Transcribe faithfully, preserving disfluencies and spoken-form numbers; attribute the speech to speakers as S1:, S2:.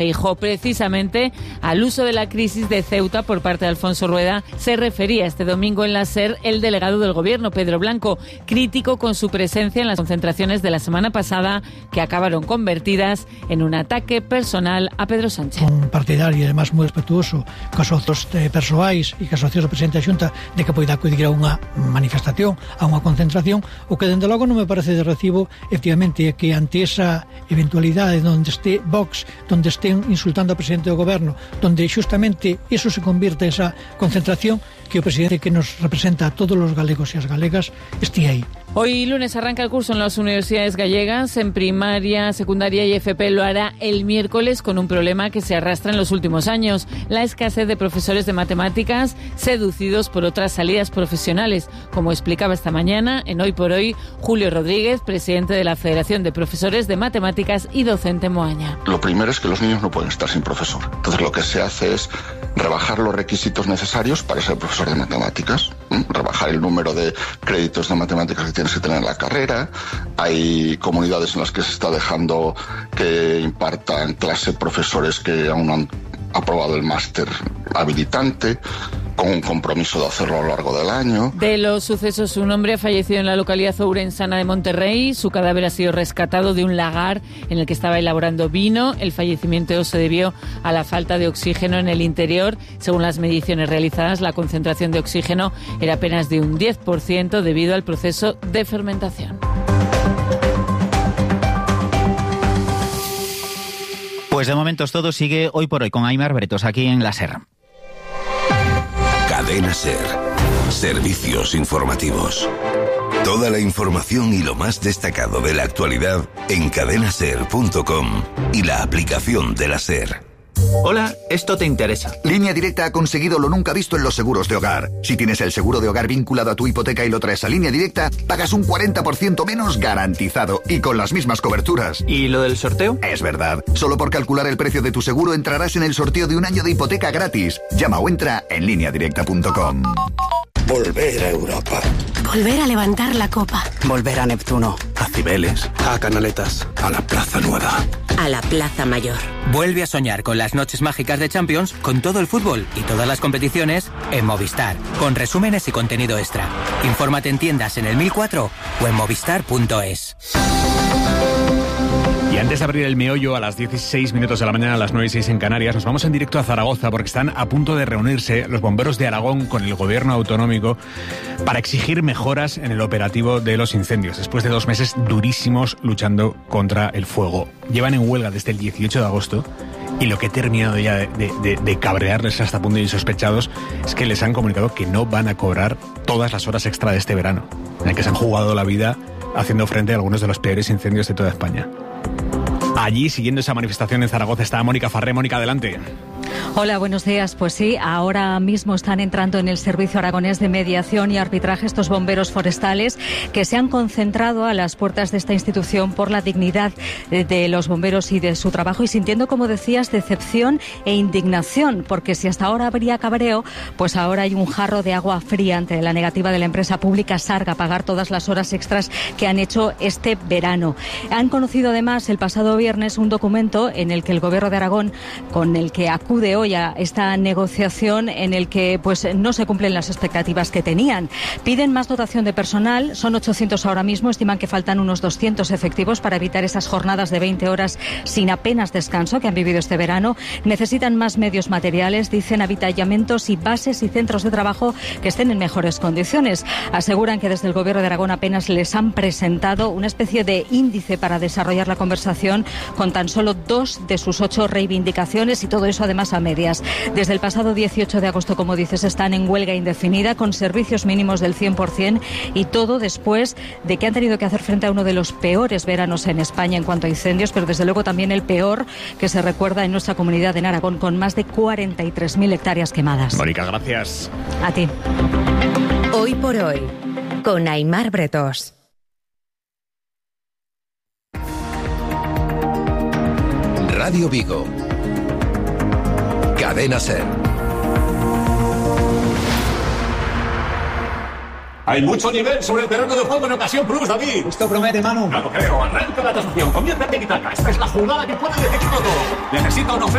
S1: Feijóo, precisamente al uso de la crisis de Ceuta por parte de Alfonso Rueda, se refería este domingo en la SER el delegado del Gobierno, Pedro Blanco, crítico con su presencia en las concentraciones de la semana pasada que acabaron convertidas en un ataque personal a Pedro Sánchez.
S2: Un partidario e además moi respetuoso cos outros eh, persoais e cos socios do presidente da Xunta de que poida acudir a unha manifestación, a unha concentración, o que dende logo non me parece de recibo, efectivamente, é que ante esa eventualidade onde este Vox, onde este insultando ao presidente do goberno, donde justamente eso se convierte en esa concentración, que o presidente que nos representa a todos los galegos e as galegas esté aí.
S1: Hoy lunes arranca el curso en las universidades gallegas, en primaria, secundaria y F P lo hará el miércoles con un problema que se arrastra en los últimos años, la escasez de profesores de matemáticas seducidos por otras salidas profesionales, como explicaba esta mañana en Hoy por Hoy Julio Rodríguez, presidente de la Federación de Profesores de Matemáticas y docente Moaña.
S3: Lo primero es que los niños no pueden estar sin profesor, entonces lo que se hace es rebajar los requisitos necesarios para ser profesor de matemáticas, ¿eh? Rebajar el número de créditos de matemáticas que tienes que tener en la carrera. Hay comunidades en las que se está dejando que impartan clase profesores que aún no han aprobado el máster habilitante, con un compromiso de hacerlo a lo largo del año.
S1: De los sucesos, un hombre ha fallecido en la localidad ourensana de Monterrey. Su cadáver ha sido rescatado de un lagar en el que estaba elaborando vino. El fallecimiento se debió a la falta de oxígeno en el interior. Según las mediciones realizadas, la concentración de oxígeno era apenas de un diez por ciento debido al proceso de fermentación.
S4: Pues de momentos todo sigue Hoy por Hoy con Aimar Bretos aquí en la SER.
S5: Cadena SER. Servicios informativos. Toda la información y lo más destacado de la actualidad en cadena ser punto com y la aplicación de la SER.
S6: Hola, esto te interesa.
S7: Línea Directa ha conseguido lo nunca visto en los seguros de hogar. Si tienes el seguro de hogar vinculado a tu hipoteca y lo traes a Línea Directa, pagas un cuarenta por ciento menos garantizado y con las mismas coberturas.
S6: ¿Y lo del sorteo?
S7: Es verdad. Solo por calcular el precio de tu seguro entrarás en el sorteo de un año de hipoteca gratis. Llama o entra en línea directa punto com.
S8: Volver a Europa.
S9: Volver a levantar la copa.
S10: Volver a Neptuno.
S8: A Cibeles. A Canaletas. A la Plaza Nueva.
S9: A la Plaza Mayor.
S10: Vuelve a soñar con las noches mágicas de Champions, con todo el fútbol y todas las competiciones en Movistar, con resúmenes y contenido extra. Infórmate en tiendas en el mil cuatro o en movistar punto es.
S11: Y antes de abrir el meollo a las dieciséis minutos de la mañana, a las nueve y seis en Canarias, nos vamos en directo a Zaragoza porque están a punto de reunirse los bomberos de Aragón con el gobierno autonómico para exigir mejoras en el operativo de los incendios, después de dos meses durísimos luchando contra el fuego. Llevan en huelga desde el dieciocho de agosto y lo que he terminado ya de, de, de, de cabrearles hasta el punto de insospechados es que les han comunicado que no van a cobrar todas las horas extra de este verano, en el que se han jugado la vida haciendo frente a algunos de los peores incendios de toda España. Allí, siguiendo esa manifestación en Zaragoza, está Mónica Farré. Mónica, adelante.
S12: Hola, buenos días. Pues sí, ahora mismo están entrando en el Servicio Aragonés de Mediación y Arbitraje estos bomberos forestales que se han concentrado a las puertas de esta institución por la dignidad de los bomberos y de su trabajo y sintiendo, como decías, decepción e indignación, porque si hasta ahora habría cabreo, pues ahora hay un jarro de agua fría ante la negativa de la empresa pública Sarga a pagar todas las horas extras que han hecho este verano. Han conocido además el pasado viernes un documento en el que el Gobierno de Aragón, con el que acude hoy a esta negociación, en el que pues no se cumplen las expectativas que tenían. Piden más dotación de personal, son ochocientos ahora mismo, estiman que faltan unos doscientos efectivos para evitar esas jornadas de veinte horas sin apenas descanso que han vivido este verano. Necesitan más medios materiales, dicen, avituallamientos y bases y centros de trabajo que estén en mejores condiciones. Aseguran que desde el Gobierno de Aragón apenas les han presentado una especie de índice para desarrollar la conversación con tan solo dos de sus ocho reivindicaciones y todo eso además a medias. Desde el pasado dieciocho de agosto, como dices, están en huelga indefinida con servicios mínimos del cien por ciento y todo después de que han tenido que hacer frente a uno de los peores veranos en España en cuanto a incendios, pero desde luego también el peor que se recuerda en nuestra comunidad en Aragón, con más de cuarenta y tres mil hectáreas quemadas.
S11: Mónica, gracias.
S12: A ti.
S9: Hoy por hoy, con Aimar Bretos.
S5: Radio Vigo. Cadena SER.
S13: Hay mucho nivel sobre el terreno de juego en Ocasión Plus, David.
S14: Esto promete, Manu.
S13: No lo creo. Arranca la transacción. Comienza a Esta es la jugada que puede decidirlo todo. Necesito una oferta.